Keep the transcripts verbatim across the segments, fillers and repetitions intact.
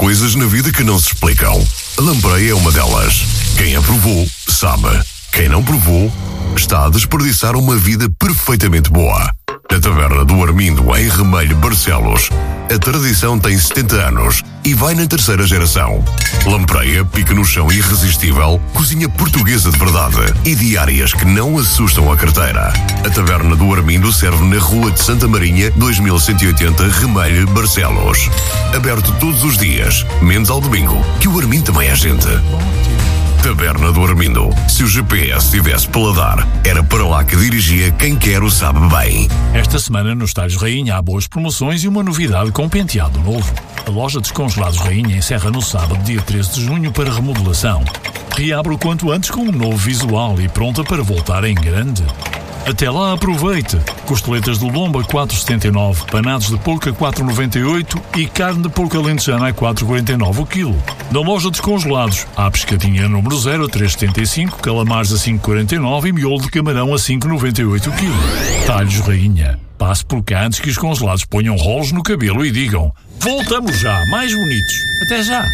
coisas na vida que não se explicam. A lampreia é uma delas. Quem a provou, sabe. Quem não provou, está a desperdiçar uma vida perfeitamente boa. Na Taberna do Armindo, em Remelho, Barcelos, a tradição tem setenta anos e vai na terceira geração. Lampreia, pica no chão irresistível, cozinha portuguesa de verdade e diárias que não assustam a carteira. A Taberna do Armindo serve na Rua de Santa Marinha, dois mil cento e oitenta, Remelho, Barcelos. Aberto todos os dias, menos ao domingo, que o Armindo também é gente. Taberna do Armindo. Se o G P S tivesse paladar, era para lá que dirigia quem quer o sabe bem. Esta semana nos Talhos Rainha há boas promoções e uma novidade com penteado novo. A loja dos Congelados Rainha encerra no sábado, dia treze de junho, para remodelação. Reabre o quanto antes com um novo visual e pronta para voltar em grande. Até lá, aproveite! Costeletas do lombo a quatro vírgula setenta e nove, panados de porco a quatro vírgula noventa e oito e carne de porco alentejana a quatro vírgula quarenta e nove o quilo. Na loja dos congelados, há pescadinha número zero a três vírgula setenta e cinco, calamares a cinco vírgula quarenta e nove e miolo de camarão a cinco vírgula noventa e oito o quilo. Talhos Rainha. Passe por cá antes que os congelados ponham rolos no cabelo e digam: voltamos já, mais bonitos. Até já!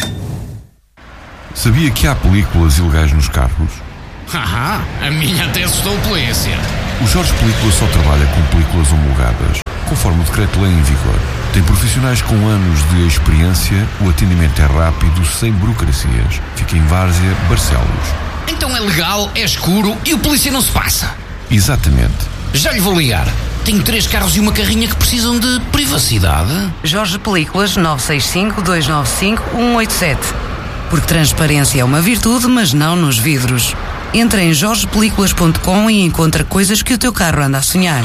Sabia que há películas ilegais nos carros? Haha, a minha até assustou a polícia. O Jorge Película só trabalha com películas homologadas, conforme o decreto-lei em vigor. Tem profissionais com anos de experiência, o atendimento é rápido, sem burocracias. Fica em Várzea, Barcelos. Então é legal, é escuro e o polícia não se passa. Exatamente. Já lhe vou ligar. Tenho três carros e uma carrinha que precisam de privacidade. Jorge Películas, nove seis cinco, dois nove cinco, um oito sete. Porque transparência é uma virtude, mas não nos vidros. Entra em jorge películas ponto com e encontra coisas que o teu carro anda a sonhar.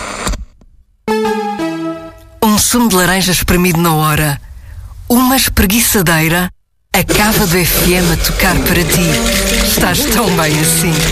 Um sumo de laranja espremido na hora. Uma espreguiçadeira. A cava do F M a tocar para ti. Estás tão bem assim.